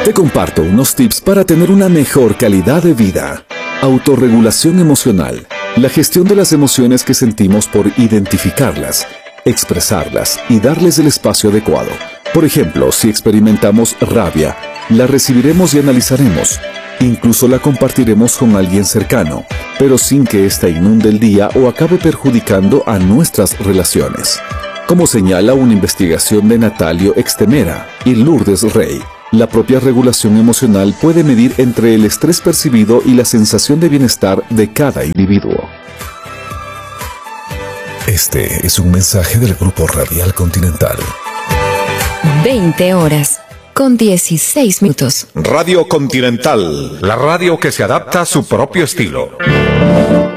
Te comparto unos tips para tener una mejor calidad de vida. Autorregulación emocional. La gestión de las emociones que sentimos por identificarlas, expresarlas y darles el espacio adecuado. Por ejemplo, si experimentamos rabia, la recibiremos y analizaremos. Incluso la compartiremos con alguien cercano, pero sin que ésta inunde el día o acabe perjudicando a nuestras relaciones. Como señala una investigación de Natalio Extemera y Lourdes Rey, la propia regulación emocional puede medir entre el estrés percibido y la sensación de bienestar de cada individuo. Este es un mensaje del Grupo Radial Continental. 20 horas con 16 minutos. Radio Continental, la radio que se adapta a su propio estilo.